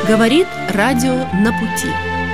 Говорит радио «На пути».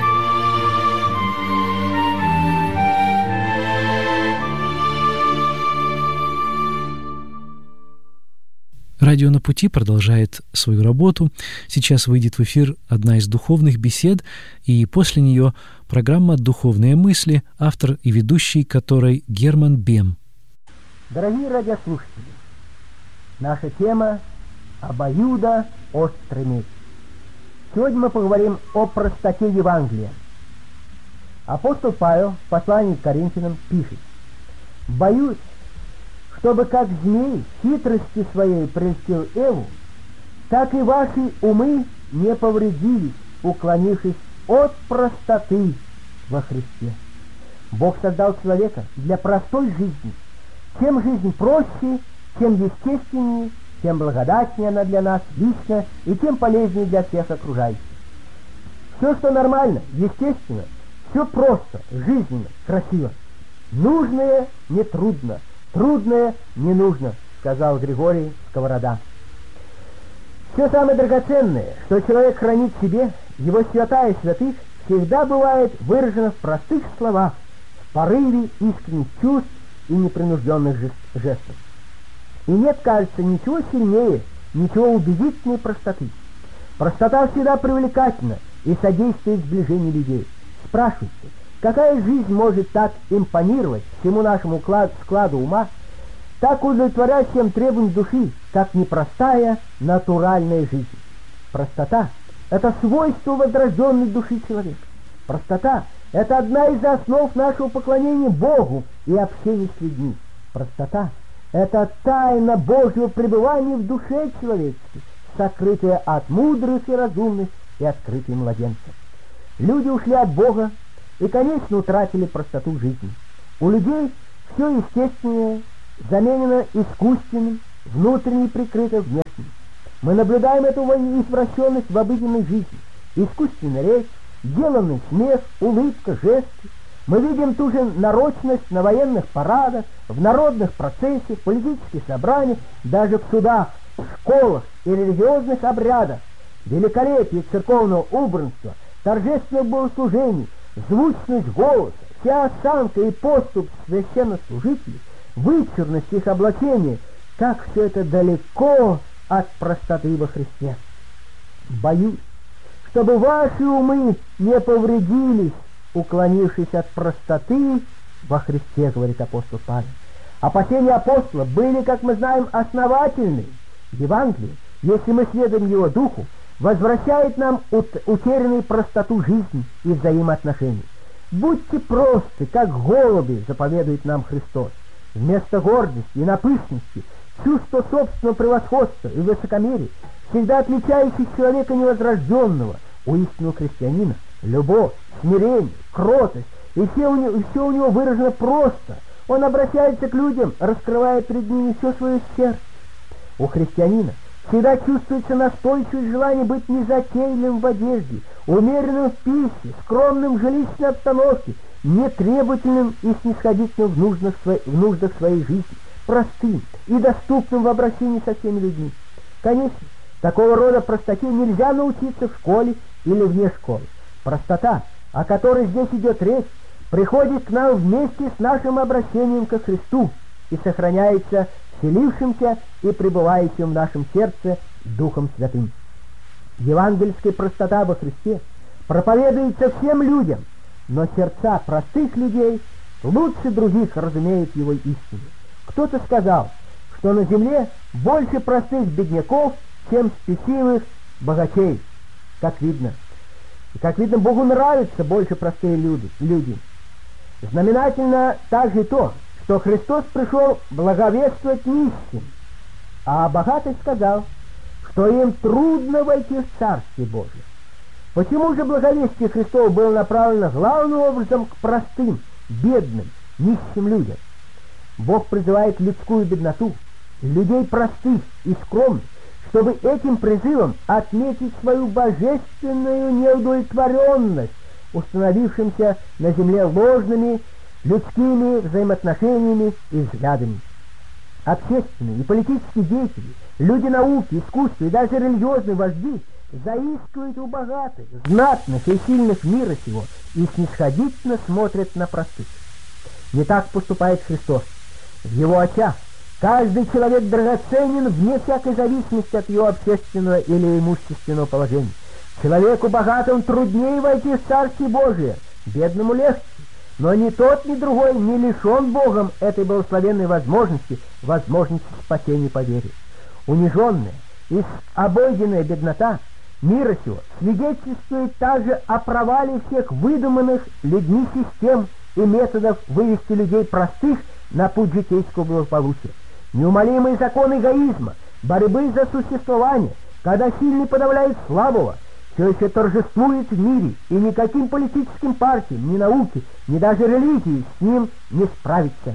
Радио «На пути» продолжает свою работу. Сейчас выйдет в эфир одна из духовных бесед, и после нее программа «Духовные мысли», автор и ведущий которой Герман Бем. Дорогие радиослушатели, наша тема «Обоюдоострый меч». Сегодня мы поговорим о простоте Евангелия. Апостол Павел в послании к Коринфянам пишет: «Боюсь, чтобы как змей хитрости своей прельстил Еву, так и ваши умы не повредились, уклонившись от простоты во Христе». Бог создал человека для простой жизни. Чем жизнь проще, тем естественнее, тем благодатнее она для нас лично и тем полезнее для всех окружающих. Все, что нормально, естественно, все просто, жизненно, красиво. Нужное не трудно, трудное не нужно, сказал Григорий Сковорода. Все самое драгоценное, что человек хранит в себе, его святая святых, всегда бывает выражено в простых словах, в порыве искренних чувств и непринужденных жестов. И нет, кажется, ничего сильнее, ничего убедительнее простоты. Простота всегда привлекательна и содействует сближению людей. Спрашивайте, какая жизнь может так импонировать всему нашему складу ума, так удовлетворять всем требованиям души, как непростая натуральная жизнь? Простота – это свойство возрожденной души человека. Простота – это одна из основ нашего поклонения Богу и общения с людьми. Простота – это тайна Божьего пребывания в душе человеческой, сокрытая от мудрых и разумных и открытая младенцев. Люди ушли от Бога и, конечно, утратили простоту жизни. У людей все естественное заменено искусственным, внутренне прикрыто внешним. Мы наблюдаем эту извращенность в обыденной жизни. Искусственная речь, деланный смех, улыбка, жесты. Мы видим ту же нарочность на военных парадах, в народных процессиях, политических собраниях, даже в судах, в школах и религиозных обрядах. Великолепие церковного убранства, торжественных богослужений, звучность голоса, вся осанка и поступь священнослужителей, вычурность их облачения, как все это далеко от простоты во Христе. Боюсь, чтобы ваши умы не повредились, уклонившись от простоты во Христе, говорит апостол Павел. Опасения апостола были, как мы знаем, основательны. Евангелие, если мы следуем его духу, возвращает нам утерянную простоту жизни и взаимоотношений. Будьте просты, как голуби, заповедует нам Христос. Вместо гордости и напыщенности, чувство собственного превосходства и высокомерия, всегда отличающих человека невозрожденного, у истинного христианина, любовь, смирение, кротость, и все у него выражено просто. Он обращается к людям, раскрывая перед ними все свое сердце. У христианина всегда чувствуется настойчивое желание быть незатейливым в одежде, умеренным в пище, скромным в жилищной обстановке, нетребовательным и снисходительным в нуждах своей жизни, простым и доступным в обращении со всеми людьми. Конечно, такого рода простоте нельзя научиться в школе или вне школы. Простота, о которой здесь идет речь, приходит к нам вместе с нашим обращением ко Христу и сохраняется вселившимся и пребывающим в нашем сердце Духом Святым. Евангельская простота во Христе проповедуется всем людям, но сердца простых людей лучше других разумеют его истину. Кто-то сказал, что на земле больше простых бедняков, чем спесивых богачей. Как видно, Богу нравятся больше простые люди. Знаменательно также то, что Христос пришел благовествовать нищим, а богатый сказал, что им трудно войти в Царствие Божие. Почему же благовестие Христово было направлено главным образом к простым, бедным, нищим людям? Бог призывает людскую бедноту, людей простых и скромных, чтобы этим призывом отметить свою божественную неудовлетворенность установившимся на земле ложными людскими взаимоотношениями и взглядами. Общественные и политические деятели, люди науки, искусства и даже религиозные вожди заискивает у богатых, знатных и сильных мира сего и снисходительно смотрит на простых. Не так поступает Христос. В его очах каждый человек драгоценен вне всякой зависимости от его общественного или имущественного положения. Человеку богатому труднее войти в Царствие Божие, бедному легче. Но ни тот, ни другой не лишен Богом этой благословенной возможности спасения по вере. Униженная и обойденная беднота мира сего свидетельствует также о провале всех выдуманных людьми систем и методов вывести людей простых на путь житейского благополучия. Неумолимый закон эгоизма, борьбы за существование, когда сильный подавляет слабого, все еще торжествует в мире, и никаким политическим партиям, ни науке, ни даже религии с ним не справиться.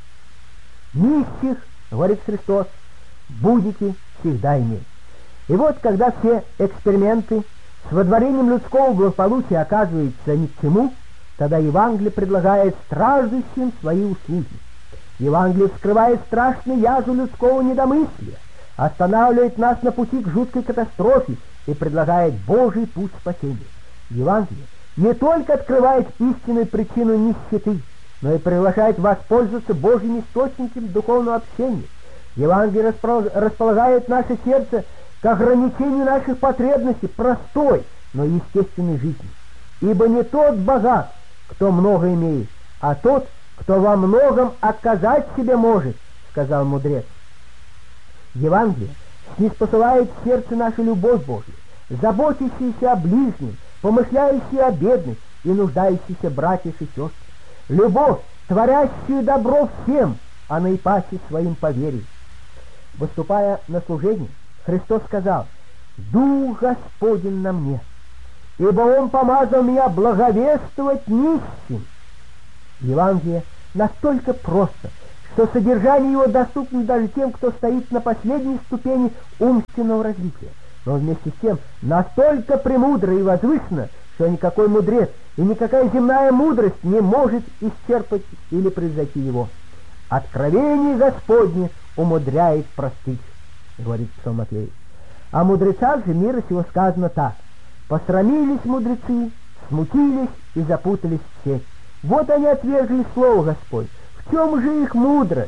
Нищих, говорит Христос, будете всегда иметь. И вот, когда все эксперименты с водворением людского благополучия оказываются ни к чему, тогда Евангелие предлагает страждущим свои услуги. Евангелие вскрывает страшную язву людского недомыслия, останавливает нас на пути к жуткой катастрофе и предлагает Божий путь спасения. Евангелие не только открывает истинную причину нищеты, но и приглашает воспользоваться Божьим источником духовного общения. Евангелие располагает наше сердце к ограничению наших потребностей простой, но естественной жизни. Ибо не тот богат, кто много имеет, а тот, кто во многом отказать себе может, сказал мудрец. Евангелие ниспосылает в сердце нашу любовь Божью, заботящуюся о ближнем, помышляющую о бедных и нуждающихся братьях и сестрах. Любовь, творящую добро всем, а наипаче своим по вере. Выступая на служении, Христос сказал: «Дух Господень на мне, ибо Он помазал меня благовествовать нищим». Евангелие настолько просто, что содержание его доступно даже тем, кто стоит на последней ступени умственного развития, но вместе с тем настолько премудро и возвышенно, что никакой мудрец и никакая земная мудрость не может исчерпать или превзойти его. «Откровение Господне умудряет простых», говорит Псалмопевец. О мудрецах же мира сего сказано так: «Посрамились мудрецы, смутились и запутались в сеть. Вот они отвергли слово Господь. В чем же их мудрость?»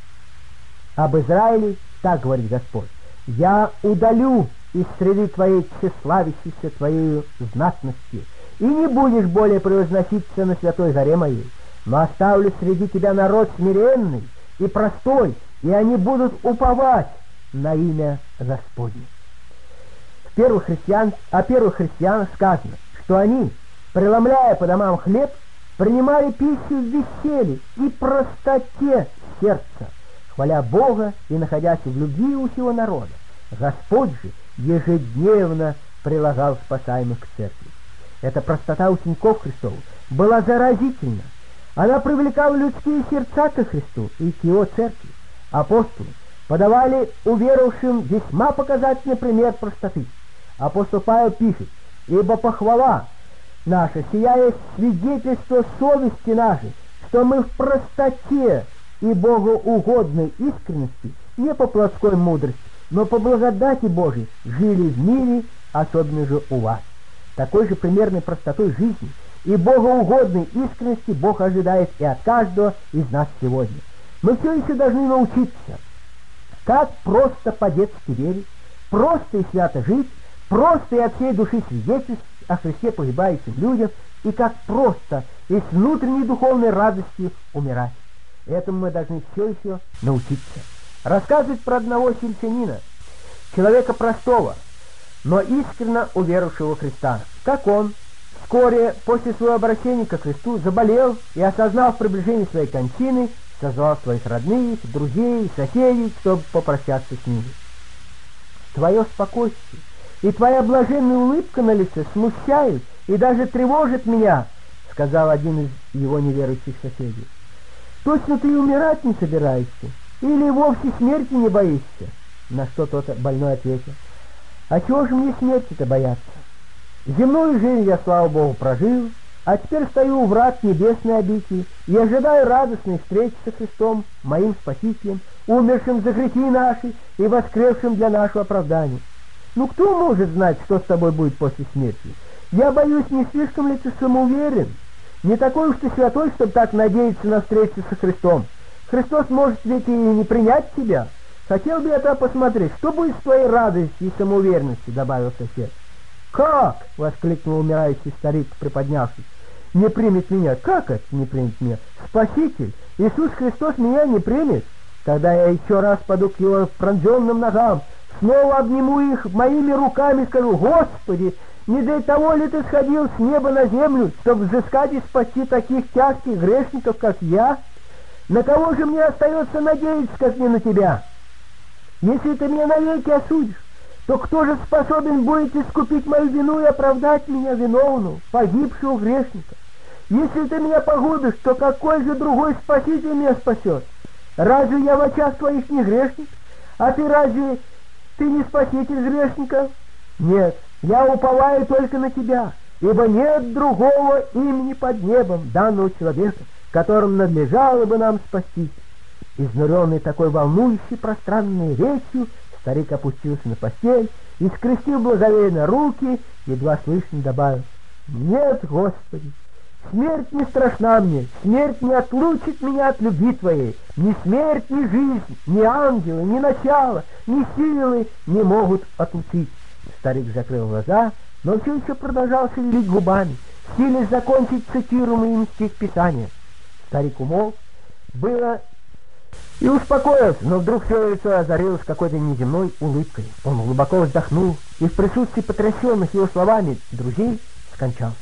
Об Израиле так говорит Господь: «Я удалю из среды твоей тщеславящейся твоею знатностью, и не будешь более превозноситься на святой горе моей, но оставлю среди тебя народ смиренный и простой, и они будут уповать на имя Господне». О первых христианах сказано, что они, преломляя по домам хлеб, принимали пищу в веселье и простоте сердца, хваля Бога и находясь в любви у всего народа. Господь же ежедневно прилагал спасаемых к церкви. Эта простота учеников Христовых была заразительна. Она привлекала людские сердца ко Христу и к Его церкви. Апостолы подавали уверовавшим весьма показательный пример простоты. Апостол Павел пишет: «Ибо похвала наша сияет свидетельство совести нашей, что мы в простоте и богоугодной искренности, не по плотской мудрости, но по благодати Божией жили в мире, особенно же у вас». Такой же примерной простотой жизни и богоугодной искренности Бог ожидает и от каждого из нас сегодня. Мы все еще должны научиться, как просто по-детски верить, просто и свято жить, просто и от всей души свидетельствовать о Христе погибающим людям, и как просто и с внутренней духовной радостью умирать. Этому мы должны все еще научиться. Рассказывать про одного сельчанина, человека простого, но искренно уверовавшего в Христа, как он вскоре после своего обращения ко Христу заболел и, осознав приближение своей кончины, созвал своих родных, друзей, соседей, чтобы попрощаться с ними. «Твое спокойствие и твоя блаженная улыбка на лице смущают и даже тревожат меня», — сказал один из его неверующих соседей. «Точно ты умирать не собираешься? Или вовсе смерти не боишься?» На что тот больной ответил: «А чего же мне смерти-то бояться? Земную жизнь я, слава Богу, прожил, а теперь стою у врат небесной обители и ожидаю радостной встречи со Христом, моим Спасителем, умершим за грехи наши и воскресшим для нашего оправдания. Ну кто может знать, что с тобой будет после смерти? Я боюсь, не слишком ли ты самоуверен? Не такой уж ты святой, чтобы так надеяться на встречу со Христом. Христос может ведь и не принять тебя. Хотел бы я тогда посмотреть, что будет с твоей радостью и самоуверенностью, добавил сосед. Как? Воскликнул умирающий старик, приподнявшись. Не примет меня? Как это не примет меня? Спаситель, Иисус Христос меня не примет? Тогда я еще раз паду к его пронзенным ногам, снова обниму их моими руками и скажу: Господи, не для того ли ты сходил с неба на землю, чтобы взыскать и спасти таких тяжких грешников, как я? На кого же мне остается надеяться, как не на тебя? Если ты меня навеки осудишь, то кто же способен будет искупить мою вину и оправдать меня виновного, погибшего грешника? Если ты меня погубишь, то какой же другой Спаситель меня спасет? Разве я в очах твоих не грешник? А ты разве ты не спаситель грешника? Нет, я уповаю только на тебя, ибо нет другого имени под небом, данного человека, которым надлежало бы нам спастись. Изнуренный такой волнующей пространной речью, старик опустился на постель и, скрестив благоговейно руки, едва слышно добавил: «Нет, Господи, смерть не страшна мне, смерть не отлучит меня от любви Твоей. Ни смерть, ни жизнь, ни ангелы, ни начало, ни силы не могут отлучить». Старик закрыл глаза, но все еще продолжал шевелить губами, силясь закончить цитируемый им стих Писания. Старик умолк, было и успокоился, но вдруг все лицо озарилось какой-то неземной улыбкой. Он глубоко вздохнул и в присутствии потрясенных его словами друзей скончался.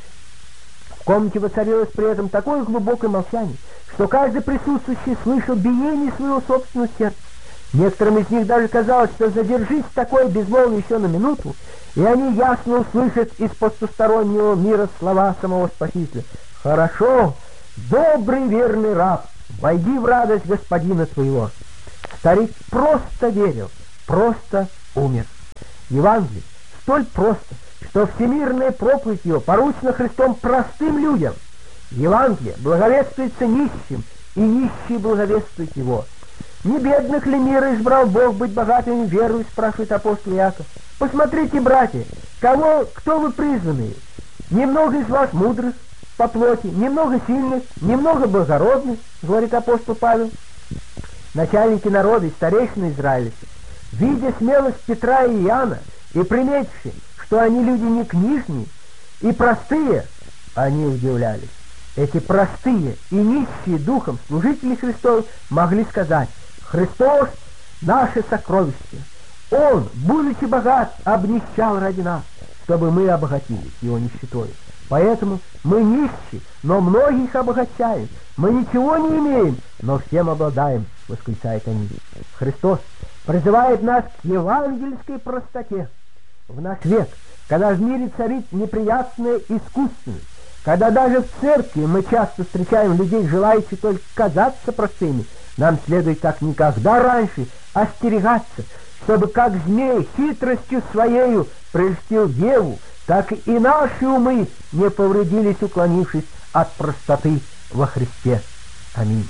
В комнате воцарилось при этом такое глубокое молчание, что каждый присутствующий слышал биение своего собственного сердца. Некоторым из них даже казалось, что задержись такое безмолвие еще на минуту, и они ясно услышат из потустороннего мира слова самого Спасителя: «Хорошо, добрый верный раб, войди в радость господина твоего». Старик просто верил, просто умер. Евангелие столь просто, что всемирная проповедь его поручена Христом простым людям. Евангелие благовествуется нищим, и нищие благовествуют его. «Не бедных ли мира избрал Бог быть богатыми верою?» — спрашивает апостол Иаков. «Посмотрите, братья, кто вы призванные? Немного из вас мудрых по плоти, немного сильных, немного благородных», — говорит апостол Павел. Начальники народа и старейшины израильские, видя смелость Петра и Иоанна и приметивши, что они люди не книжные и простые, они удивлялись. Эти простые и нищие духом служители Христовы могли сказать: «Христос — наше сокровище. Он, будучи богат, обнищал ради нас, чтобы мы обогатились его нищетой. Поэтому мы нищи, но многих обогащаем. Мы ничего не имеем, но всем обладаем», — восклицают они. Христос призывает нас к евангельской простоте. В наш век, когда в мире царит неприятная искусственность, когда даже в церкви мы часто встречаем людей, желающих только казаться простыми, нам следует как никогда раньше остерегаться, чтобы как змей хитростью своею прельстил деву, так и наши умы не повредились, уклонившись от простоты во Христе. Аминь.